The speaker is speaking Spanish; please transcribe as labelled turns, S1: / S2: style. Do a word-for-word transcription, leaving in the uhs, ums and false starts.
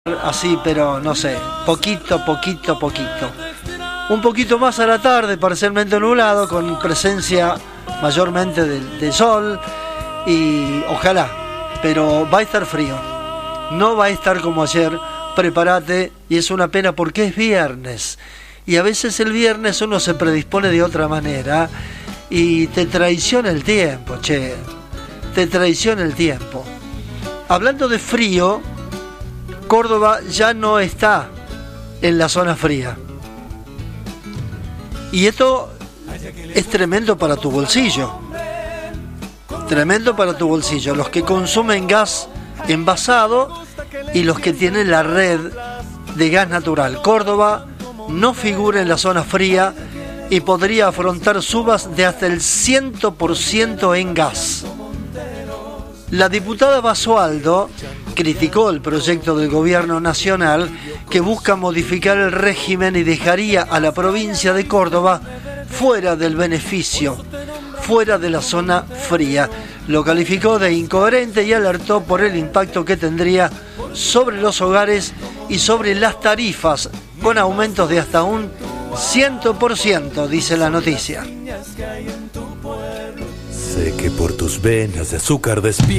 S1: Así, pero no sé, poquito, poquito, poquito. Un poquito más a la tarde, parcialmente nublado, con presencia mayormente del, del sol. Y ojalá, pero va a estar frío. No va a estar como ayer, prepárate. Y es una pena porque es viernes. Y a veces el viernes uno se predispone de otra manera y te traiciona el tiempo, che. Te traiciona el tiempo. Hablando de frío, Córdoba ya no está en la zona fría. Y esto es tremendo para tu bolsillo. Tremendo para tu bolsillo. Los que consumen gas envasado y los que tienen la red de gas natural. Córdoba no figura en la zona fría y podría afrontar subas de hasta el cien por ciento en gas. La diputada Basualdo criticó el proyecto del gobierno nacional que busca modificar el régimen y dejaría a la provincia de Córdoba fuera del beneficio, fuera de la zona fría. Lo calificó de incoherente y alertó por el impacto que tendría sobre los hogares y sobre las tarifas, con aumentos de hasta un cien por ciento, dice la noticia.
S2: Sé que por tus venas de azúcar despierta